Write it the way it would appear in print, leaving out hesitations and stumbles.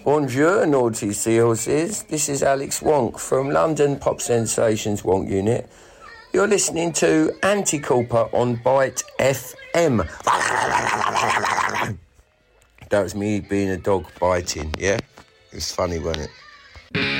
Bonjour, naughty seahorses. This is Alex Wonk from London Pop Sensations Wonk Unit. You're listening to Anti-Cooper on Byte FM. That was me being a dog biting, yeah? It was funny, wasn't it?